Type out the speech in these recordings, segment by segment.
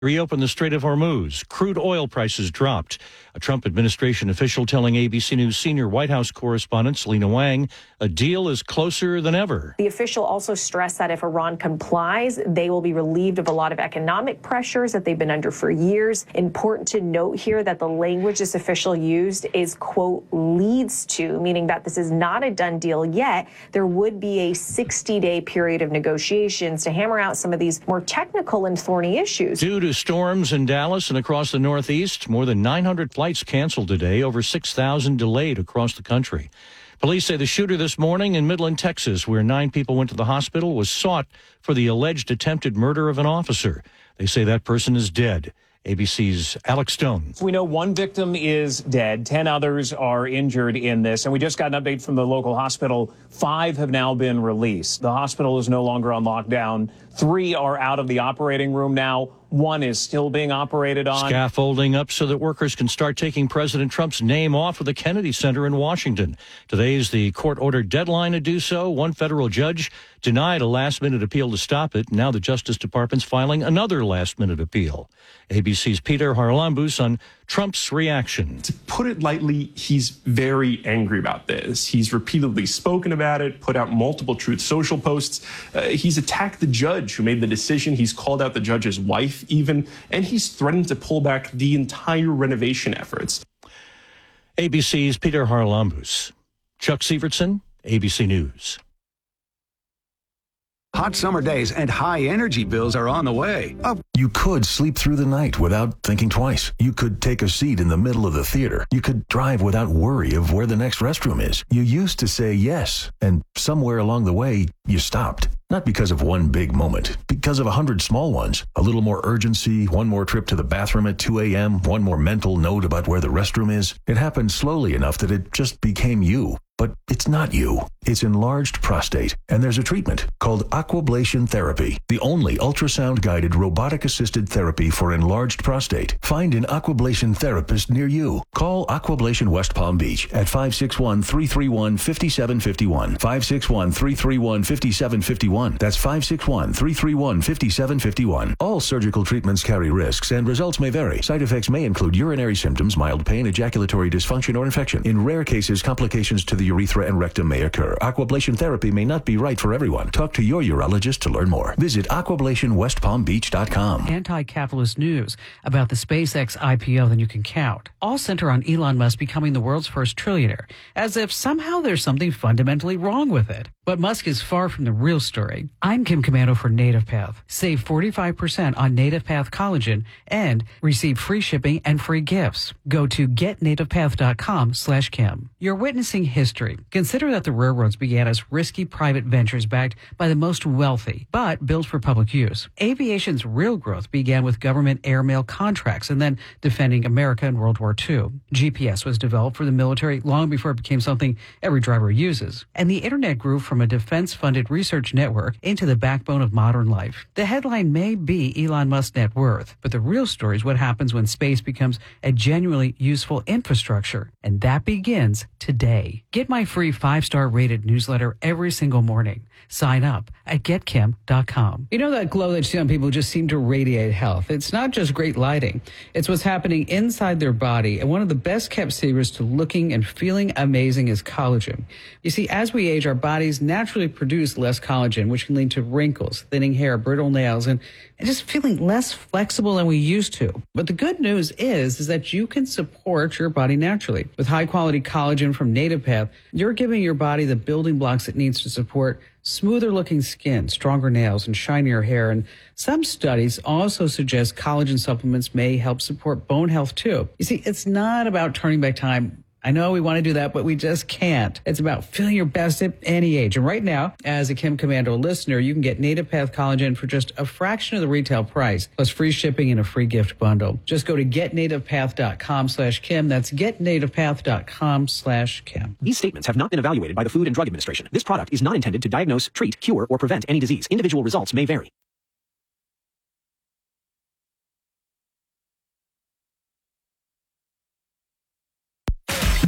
Reopen the Strait of Hormuz. Crude oil prices dropped. A Trump administration official telling ABC News senior White House correspondent Selena Wang a deal is closer than ever. The official also stressed that if Iran complies, they will be relieved of a lot of economic pressures that they've been under for years. Important to note here that the language this official used is, quote, leads to, meaning that this is not a done deal yet. There would be a 60-day period of negotiations to hammer out some of these more technical and thorny issues. Due to storms in Dallas and across the Northeast, more than 900 flights canceled today, over 6,000 delayed across the country. Police say the shooter this morning in Midland, Texas, where 9 people went to the hospital, was sought for the alleged attempted murder of an officer. They say that person is dead. ABC's Alex Stone. We know 1 victim is dead. 10 others are injured in this. And we just got an update from the local hospital. 5 have now been released. The hospital is no longer on lockdown. 3 are out of the operating room now. 1 is still being operated on. Scaffolding up so that workers can start taking President Trump's name off of the Kennedy Center in Washington. Today is the court-ordered deadline to do so. One federal judge denied a last-minute appeal to stop it. Now the Justice Department's filing another last-minute appeal. ABC's Peter Harlambous on Trump's reaction. To put it lightly, he's very angry about this. He's repeatedly spoken about it, put out multiple Truth Social posts. He's attacked the judge who made the decision. He's called out the judge's wife even, and he's threatened to pull back the entire renovation efforts. ABC's Peter Harlambous. Chuck Sievertson, ABC News. Hot summer days and high energy bills are on the way. You could sleep through the night without thinking twice. You could take a seat in the middle of the theater. You could drive without worry of where the next restroom is. You used to say yes, and somewhere along the way, you stopped. Not because of one big moment, because of 100 small ones. A little more urgency, one more trip to the bathroom at 2 a.m., one more mental note about where the restroom is. It happened slowly enough that it just became you. But it's not you. It's enlarged prostate, and there's a treatment called Aquablation Therapy, the only ultrasound-guided robotic-assisted therapy for enlarged prostate. Find an Aquablation therapist near you. Call Aquablation West Palm Beach at 561-331-5751. 561-331-5751. That's 561-331-5751. All surgical treatments carry risks, and results may vary. Side effects may include urinary symptoms, mild pain, ejaculatory dysfunction, or infection. In rare cases, complications to the urethra and rectum may occur. Aquablation therapy may not be right for everyone. Talk to your urologist to learn more. Visit aquablationwestpalmbeach.com. Anti-capitalist news about the SpaceX IPO than you can count. All center on Elon Musk becoming the world's first trillionaire, as if somehow there's something fundamentally wrong with it. But Musk is far from the real story. I'm Kim Komando for NativePath. Save 45% on NativePath collagen and receive free shipping and free gifts. Go to getnativepath.com/Kim. You're witnessing history. Consider that the railroads began as risky private ventures backed by the most wealthy, but built for public use. Aviation's real growth began with government airmail contracts and then defending America in World War II. GPS was developed for the military long before it became something every driver uses. And the internet grew from a defense-funded research network into the backbone of modern life. The headline may be Elon Musk's net worth, but the real story is what happens when space becomes a genuinely useful infrastructure. And that begins today. Get my free 5-star rated newsletter every single morning. Sign up at getkim.com. You know that glow that you see on people who just seem to radiate health? It's not just great lighting. It's what's happening inside their body. And one of the best kept secrets to looking and feeling amazing is collagen. You see, as we age, our bodies naturally produce less collagen, which can lead to wrinkles, thinning hair, brittle nails, and just feeling less flexible than we used to. But the good news is that you can support your body naturally. With high-quality collagen from NativePath, you're giving your body the building blocks it needs to support smoother-looking skin, stronger nails, and shinier hair. And some studies also suggest collagen supplements may help support bone health, too. You see, it's not about turning back time. I know we want to do that, but we just can't. It's about feeling your best at any age. And right now, as a Kim Komando listener, you can get NativePath collagen for just a fraction of the retail price, plus free shipping and a free gift bundle. Just go to getnativepath.com/Kim. That's getnativepath.com/Kim. These statements have not been evaluated by the Food and Drug Administration. This product is not intended to diagnose, treat, cure, or prevent any disease. Individual results may vary.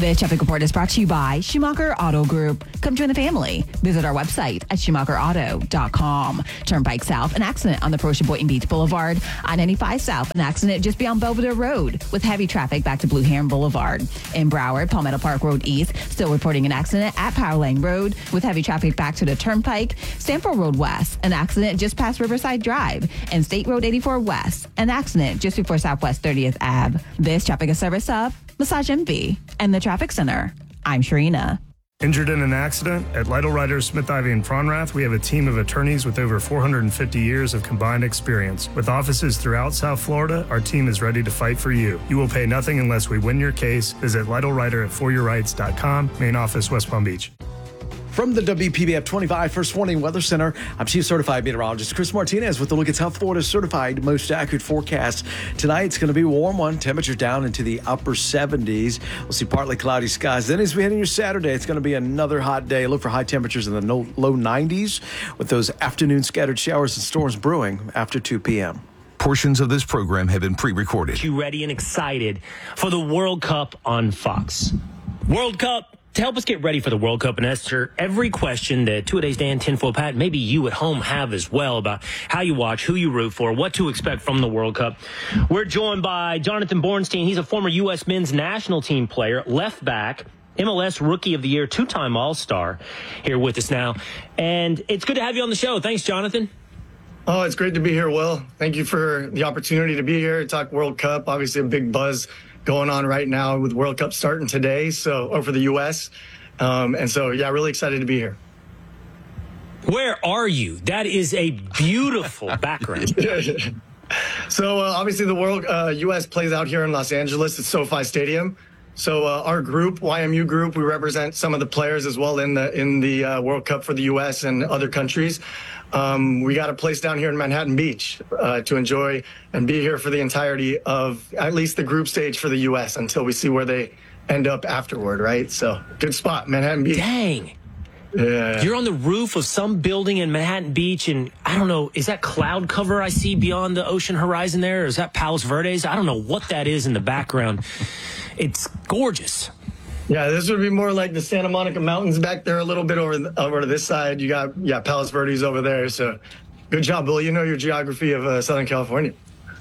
This traffic report is brought to you by Schumacher Auto Group. Come join the family. Visit our website at SchumacherAuto.com. Turnpike South, an accident on the approach to Boynton Beach Boulevard. I-95 South, an accident just beyond Belvedere Road with heavy traffic back to Blue Heron Boulevard. In Broward, Palmetto Park Road East, still reporting an accident at Power Lane Road with heavy traffic back to the Turnpike. Stanford Road West, an accident just past Riverside Drive. And State Road 84 West, an accident just before Southwest 30th Ave. This traffic is service of Massage Envy and the Traffic Center. I'm Sharina. Injured in an accident? At Lytle Writers, Smith Ivy, and Fronrath, we have a team of attorneys with over 450 years of combined experience. With offices throughout South Florida, our team is ready to fight for you. You will pay nothing unless we win your case. Visit LytleWriter at foryourrights.com, main office, West Palm Beach. From the WPBF 25 First Warning Weather Center, I'm Chief Certified Meteorologist Chris Martinez with a look at South Florida's certified most accurate forecast. Tonight, it's going to be a warm one. Temperatures down into the upper 70s. We'll see partly cloudy skies. Then as we head into Saturday, it's going to be another hot day. Look for high temperatures in the low 90s with those afternoon scattered showers and storms brewing after 2 p.m. Portions of this program have been pre-recorded. You ready and excited for the World Cup on Fox. World Cup. To help us get ready for the World Cup and answer every question that Two-A-Days Dan, Tinfoil Pat, maybe you at home have as well about how you watch, who you root for, what to expect from the World Cup. We're joined by Jonathan Bornstein. He's a former U.S. men's national team player, left back, MLS Rookie of the Year, two-time All-Star here with us now. And it's good to have you on the show. Thanks, Jonathan. Oh, it's great to be here, Will. Thank you for the opportunity to be here to talk World Cup. Obviously a big buzz going on right now with World Cup starting today, or for the U.S. Really excited to be here. Where are you? That is a beautiful background. So obviously the U.S. plays out here in Los Angeles at SoFi Stadium. So our group, YMU Group, we represent some of the players as well in the World Cup for the U.S. and other countries. We got a place down here in Manhattan Beach to enjoy and be here for the entirety of at least the group stage for the U.S. until we see where they end up afterward, right? So good spot, Manhattan Beach. Dang. Yeah. You're on the roof of some building in Manhattan Beach, and I don't know, is that cloud cover I see beyond the ocean horizon there, or is that Palos Verdes? I don't know what that is in the background. It's gorgeous. Yeah, this would be more like the Santa Monica Mountains back there a little bit over to this side. You got Palos Verdes over there. So good job, Bill. You know your geography of Southern California.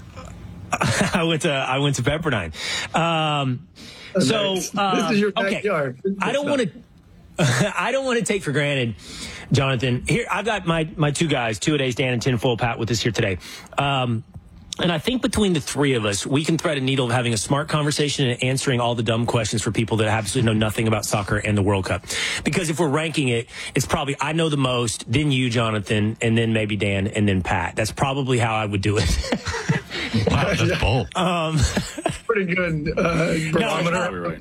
I went to Pepperdine. This is your backyard. Okay. I don't want to take for granted, Jonathan. Here, I've got my two guys, Two-A-Days Dan and Tinfoil Pat, with us here today. And I think between the three of us, we can thread a needle of having a smart conversation and answering all the dumb questions for people that absolutely know nothing about soccer and the World Cup. Because if we're ranking it, it's probably I know the most, then you, Jonathan, and then maybe Dan, and then Pat. That's probably how I would do it. Wow, that's bold. Pretty good barometer.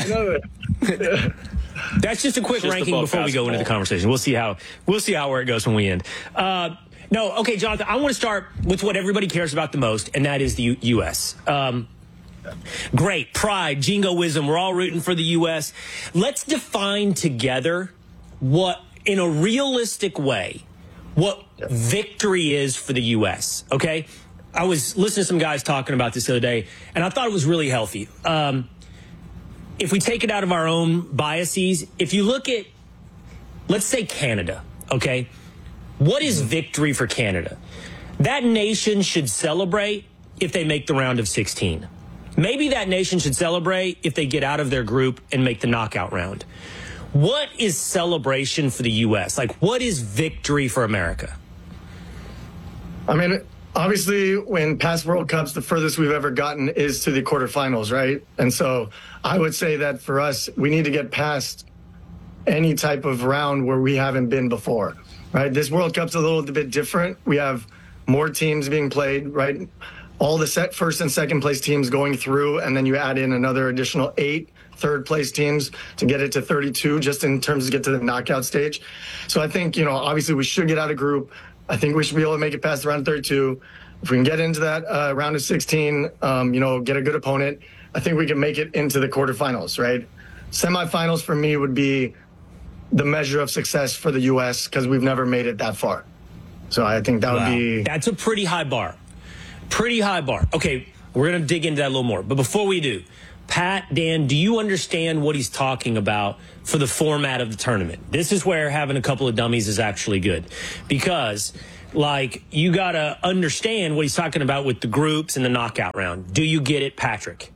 That's just a quick ranking before we go into the conversation. We'll see how where it goes when we end. Okay, Jonathan, I want to start with what everybody cares about the most, and that is the U.S. Great, pride, jingoism, we're all rooting for the U.S. Let's define together what, in a realistic way, what victory is for the U.S., okay? I was listening to some guys talking about this the other day, and I thought it was really healthy. If we take it out of our own biases, if you look at, let's say Canada, okay? What is victory for Canada? That nation should celebrate if they make the round of 16. Maybe that nation should celebrate if they get out of their group and make the knockout round. What is celebration for the U.S.? Like, what is victory for America? I mean, obviously, when past World Cups, the furthest we've ever gotten is to the quarterfinals, right? And so I would say that for us, we need to get past any type of round where we haven't been before. Right, this World Cup's a little bit different. We have more teams being played, right? All the first and second place teams going through, and then you add in another additional 8 third place teams to get it to 32, just in terms of get to the knockout stage. So I think, obviously we should get out of group. I think we should be able to make it past round 32. If we can get into that round of 16, get a good opponent, I think we can make it into the quarterfinals, right? Semifinals for me would be the measure of success for the U.S. because we've never made it that far. So I think that would be... That's a pretty high bar. Pretty high bar. Okay, we're going to dig into that a little more. But before we do, Pat, Dan, do you understand what he's talking about for the format of the tournament? This is where having a couple of dummies is actually good, because like, you got to understand what he's talking about with the groups and the knockout round. Do you get it, Patrick?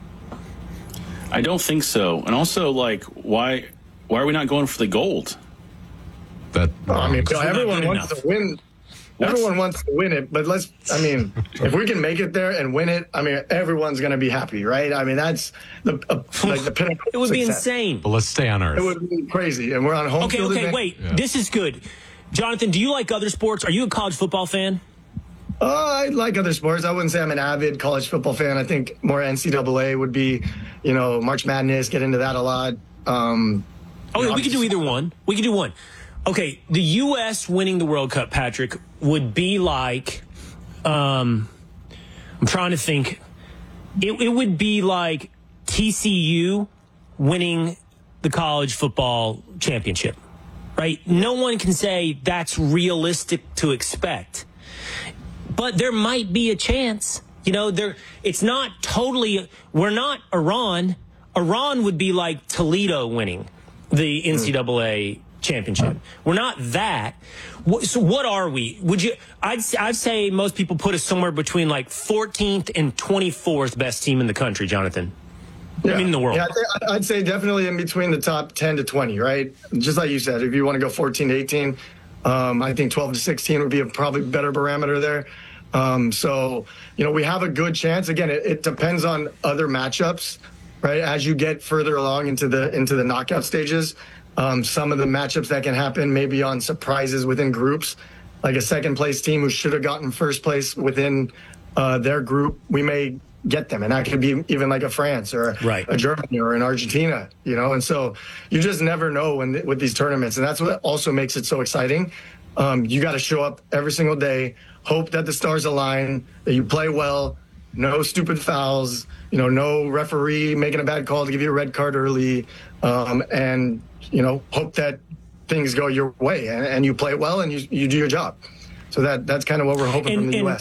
I don't think so. And also, like, why are we not going for the gold? I mean, everyone wants to win. Everyone wants to win it, but if we can make it there and win it, I mean, everyone's going to be happy, right? I mean, that's the pinnacle. It would be insane. But let's stay on Earth. It would be crazy, and we're on home field. Okay, wait. Yeah. This is good. Jonathan, do you like other sports? Are you a college football fan? I like other sports. I wouldn't say I'm an avid college football fan. I think more NCAA would be, March Madness, get into that a lot. We could do either one. We could do one. Okay, the U.S. winning the World Cup, Patrick, would be like, I'm trying to think. It would be like TCU winning the college football championship, right? No one can say that's realistic to expect. But there might be a chance. It's not totally, we're not Iran. Iran would be like Toledo winning the NCAA championship. We're not that. So what are we? I'd say most people put us somewhere between like 14th and 24th best team in the country, Jonathan. Yeah. I mean, in the world. Yeah, I'd say definitely in between the top 10 to 20, right? Just like you said, if you want to go 14 to 18, I think 12 to 16 would be a probably better parameter there. We have a good chance. Again, it depends on other matchups, right? As you get further along into the knockout stages, some of the matchups that can happen maybe on surprises within groups, like a second place team who should have gotten first place within their group, we may get them. And that could be even like a France or a Germany or an Argentina, and so you just never know with these tournaments. And that's what also makes it so exciting. You got to show up every single day, hope that the stars align, that you play well, no stupid fouls, no referee making a bad call to give you a red card early, and hope that things go your way and you play well and you do your job. So that's kind of what we're hoping from the U.S.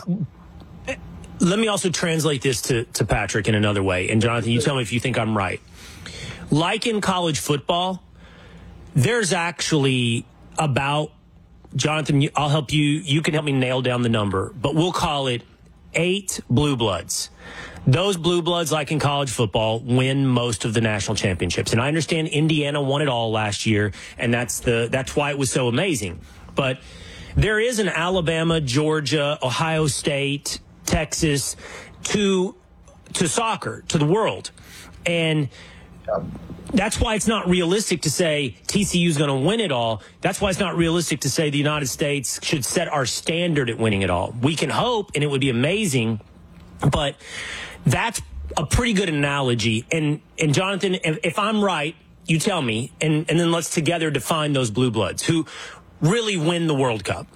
Let me also translate this to Patrick in another way. And Jonathan, you tell me if you think I'm right. Like in college football, there's actually about, Jonathan, I'll help you. You can help me nail down the number, but we'll call it 8 blue bloods. Those blue bloods, like in college football, win most of the national championships. And I understand Indiana won it all last year, and that's why it was so amazing. But there is an Alabama, Georgia, Ohio State, Texas to soccer, to the world. And that's why it's not realistic to say TCU is going to win it all. That's why it's not realistic to say the United States should set our standard at winning it all. We can hope, and it would be amazing, but that's a pretty good analogy. And Jonathan, if I'm right, you tell me, and then let's together define those blue bloods who really win the World Cup.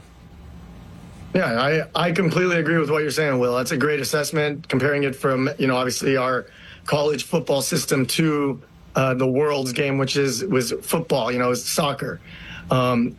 Yeah, I completely agree with what you're saying, Will. That's a great assessment, comparing it from, obviously our college football system to the world's game, which was football, is soccer. So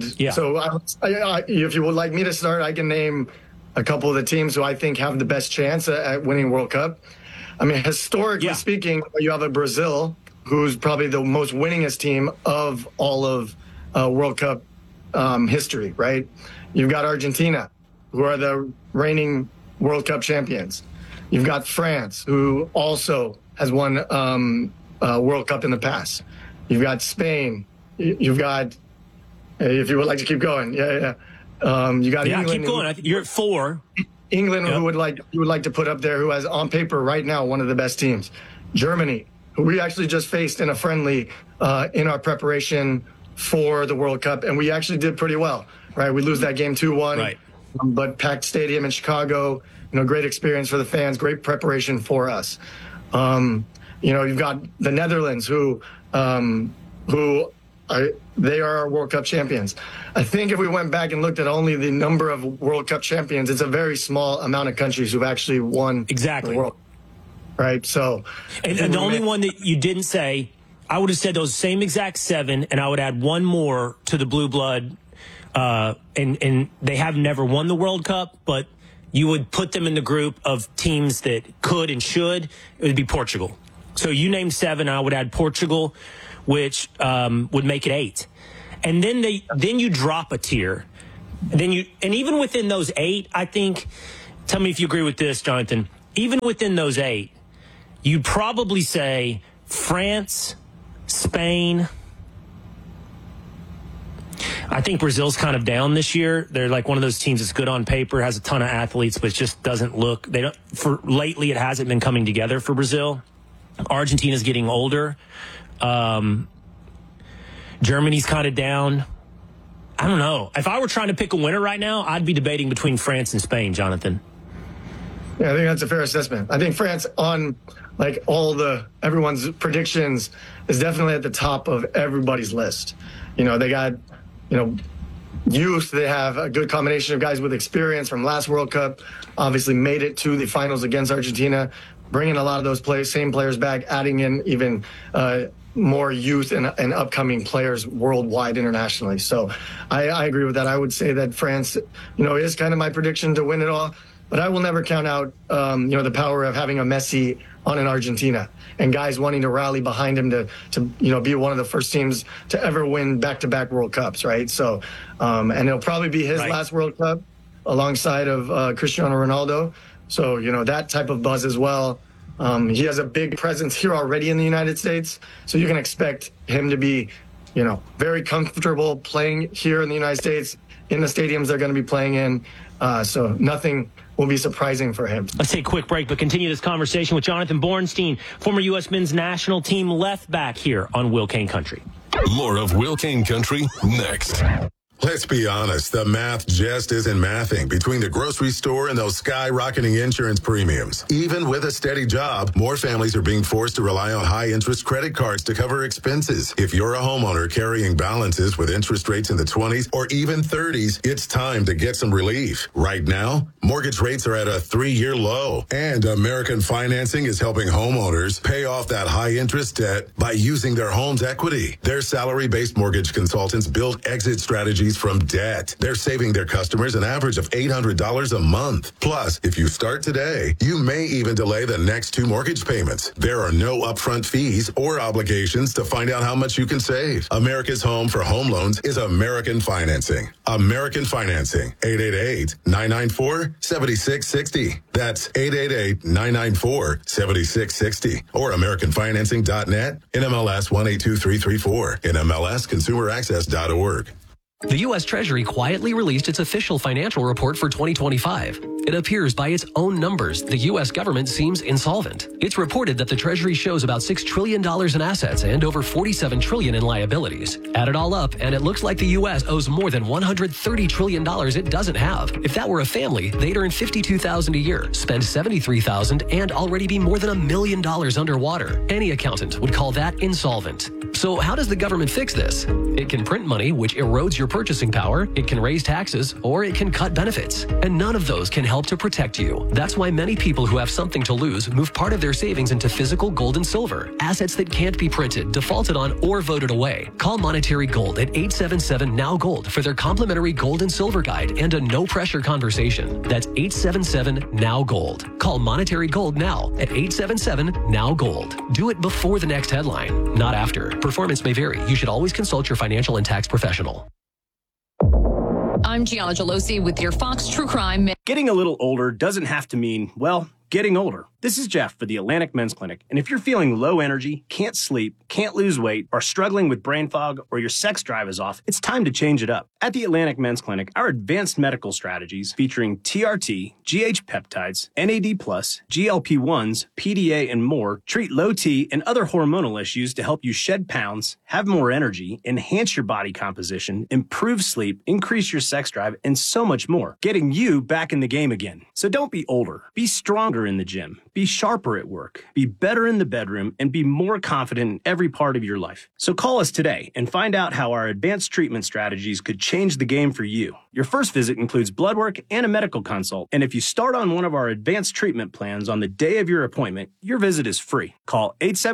if you would like me to start, I can name a couple of the teams who I think have the best chance at winning World Cup. I mean, historically speaking, you have a Brazil, who's probably the most winningest team of all of World Cup history, right? You've got Argentina, who are the reigning World Cup champions. You've got France, who also has won World Cup in the past. You've got Spain. You've got, if you would like to keep going, you got England. Keep going. You're at 4. England, who you would like to put up there, who has on paper right now one of the best teams. Germany, who we actually just faced in a friendly in our preparation for the World Cup, and we actually did pretty well. Right, we lose that game 2-1, right? But packed stadium in Chicago, great experience for the fans, great preparation for us. You've got the Netherlands, who they are our World Cup champions. I think if we went back and looked at only the number of World Cup champions, it's a very small amount of countries who've actually won the World. Right, so and the only one that you didn't say, I would have said those same exact 7, and I would add one more to the blue blood. And they have never won the World Cup, but you would put them in the group of teams that could and should. It would be Portugal. So you named 7. I would add Portugal, which would make it 8. And then you drop a tier. And even within those 8, I think, tell me if you agree with this, Jonathan, even within those 8, you'd probably say France, Spain. I think Brazil's kind of down this year. They're like one of those teams that's good on paper, has a ton of athletes, but just doesn't look. Lately, it hasn't been coming together for Brazil. Argentina's getting older. Germany's kind of down. I don't know. If I were trying to pick a winner right now, I'd be debating between France and Spain, Jonathan. Yeah, I think that's a fair assessment. I think France, on like everyone's predictions, is definitely at the top of everybody's list. They got, youth. They have a good combination of guys with experience from last World Cup. Obviously made it to the finals against Argentina, bringing a lot of those same players back, adding in even more youth and upcoming players worldwide, internationally. So I agree with that. I would say that France, is kind of my prediction to win it all. But I will never count out, the power of having a Messi on an Argentina and guys wanting to rally behind him to be one of the first teams to ever win back-to-back World Cups, right? So, and it'll probably be his last World Cup alongside of Cristiano Ronaldo. So, that type of buzz as well. He has a big presence here already in the United States. So you can expect him to be, very comfortable playing here in the United States in the stadiums they're going to be playing in. So nothing will be surprising for him. Let's take a quick break, but continue this conversation with Jonathan Bornstein, former U.S. men's national team left back here on Will Kane Country. More of Will Kane Country next. Let's be honest, the math just isn't mathing between the grocery store and those skyrocketing insurance premiums. Even with a steady job, more families are being forced to rely on high-interest credit cards to cover expenses. If you're a homeowner carrying balances with interest rates in the 20s or even 30s, it's time to get some relief. Right now, mortgage rates are at a 3-year low, and American Financing is helping homeowners pay off that high-interest debt by using their home's equity. Their salary-based mortgage consultants build exit strategies from debt. They're saving their customers an average of $800 a month. Plus, if you start today, you may even delay the next 2 mortgage payments. There are no upfront fees or obligations to find out how much you can save. America's home for home loans is American Financing. American Financing, 888-994-7660. That's 888-994-7660. Or AmericanFinancing.net, NMLS 182334, NMLSConsumerAccess.org. The U.S. Treasury quietly released its official financial report for 2025. It appears by its own numbers, the U.S. government seems insolvent. It's reported that the Treasury shows about $6 trillion in assets and over $47 trillion in liabilities. Add it all up, and it looks like the U.S. owes more than $130 trillion it doesn't have. If that were a family, they'd earn $52,000 a year, spend $73,000, and already be more than $1 million underwater. Any accountant would call that insolvent. So how does the government fix this? It can print money, which erodes your purchasing power, it can raise taxes, or it can cut benefits. And none of those can help to protect you. That's why many people who have something to lose move part of their savings into physical gold and silver, assets that can't be printed, defaulted on, or voted away. Call Monetary Gold at 877-NOW-GOLD for their complimentary gold and silver guide and a no-pressure conversation. That's 877-NOW-GOLD. Call Monetary Gold now at 877-NOW-GOLD. Do it before the next headline, not after. Performance may vary. You should always consult your financial and tax professional. I'm Gianna Gelosi with your Fox True Crime. Getting a little older doesn't have to mean, well, getting older. This is Jeff for the Atlantic Men's Clinic, and if you're feeling low energy, can't sleep, can't lose weight, are struggling with brain fog, or your sex drive is off, it's time to change it up. At the Atlantic Men's Clinic, our advanced medical strategies featuring TRT, GH peptides, NAD+, GLP-1s, PDA, and more treat low T and other hormonal issues to help you shed pounds, have more energy, enhance your body composition, improve sleep, increase your sex drive, and so much more, getting you back in the game again. So don't be older. Be stronger in the gym. Be sharper at work, be better in the bedroom, and be more confident in every part of your life. So call us today and find out how our advanced treatment strategies could change the game for you. Your first visit includes blood work and a medical consult, and if you start on one of our advanced treatment plans on the day of your appointment, your visit is free. Call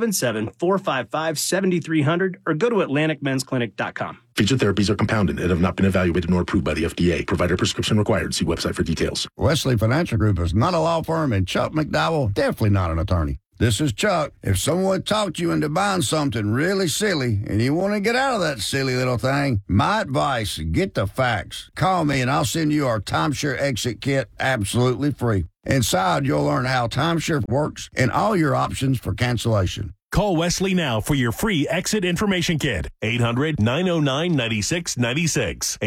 877-455-7300 or go to AtlanticMen'sClinic.com. Featured therapies are compounded and have not been evaluated nor approved by the FDA. Provider prescription required. See website for details. Wesley Financial Group is not a law firm, and Chuck McDowell, definitely not an attorney. This is Chuck. If someone talked you into buying something really silly and you want to get out of that silly little thing, my advice, get the facts. Call me and I'll send you our timeshare exit kit absolutely free. Inside, you'll learn how timeshare works and all your options for cancellation. Call Wesley now for your free exit information kit. 800-909-9696.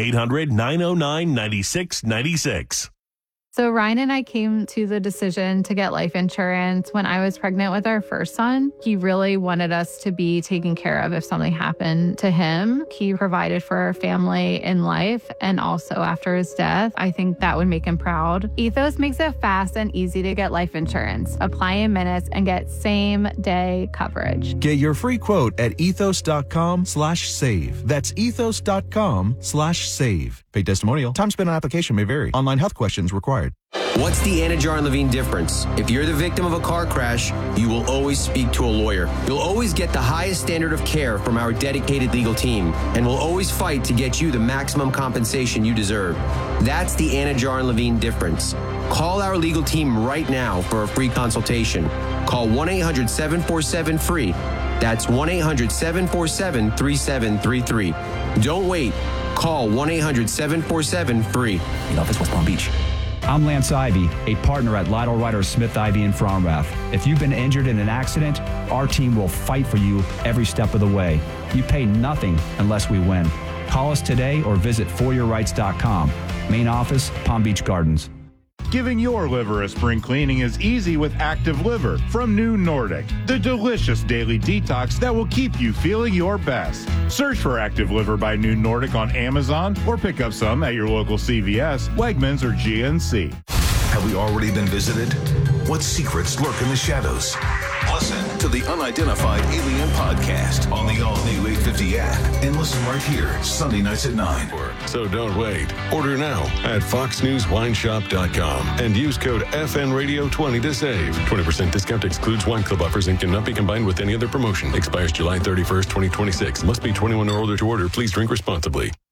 800-909-9696. So Ryan and I came to the decision to get life insurance when I was pregnant with our first son. He really wanted us to be taken care of if something happened to him. He provided for our family in life and also after his death. I think that would make him proud. Ethos makes it fast and easy to get life insurance. Apply in minutes and get same-day coverage. Get your free quote at ethos.com/save. That's ethos.com/save. Paid testimonial. Time spent on application may vary. Online health questions required. What's the Anajar and Levine difference? If you're the victim of a car crash, you will always speak to a lawyer. You'll always get the highest standard of care from our dedicated legal team, and we'll always fight to get you the maximum compensation you deserve. That's the Anajar and Levine difference. Call our legal team right now for a free consultation. Call 1-800-747-FREE. That's 1-800-747-3733. Don't wait. Call 1-800-747-FREE. The office, West Palm Beach. I'm Lance Ivy, a partner at Lytle Ryder Smith Ivy in Fromrath. If you've been injured in an accident, our team will fight for you every step of the way. You pay nothing unless we win. Call us today or visit foryourrights.com. Main office, Palm Beach Gardens. Giving your liver a spring cleaning is easy with Active Liver from New Nordic, the delicious daily detox that will keep you feeling your best. Search for Active Liver by New Nordic on Amazon or pick up some at your local CVS, Wegmans, or GNC. Have we already been visited? What secrets lurk in the shadows? Listen to the Unidentified Alien Podcast on the all-new 850 app and listen right here, Sunday nights at 9. So don't wait. Order now at foxnewswineshop.com and use code FNRadio20 to save. 20% discount excludes wine club offers and cannot be combined with any other promotion. Expires July 31st, 2026. Must be 21 or older to order. Please drink responsibly.